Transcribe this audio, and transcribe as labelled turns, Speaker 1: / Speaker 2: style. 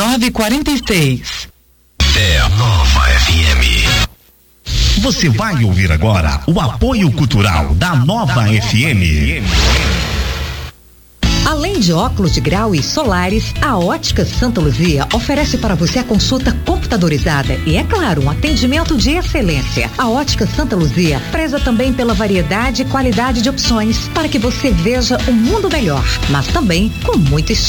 Speaker 1: 946.
Speaker 2: É a Nova FM. Você vai ouvir agora o apoio cultural da Nova FM.
Speaker 3: Além de óculos de grau e solares, a Ótica Santa Luzia oferece para você a consulta computadorizada e, é claro, um atendimento de excelência. A Ótica Santa Luzia preza também pela variedade e qualidade de opções para que você veja o mundo melhor, mas também com muito estilo.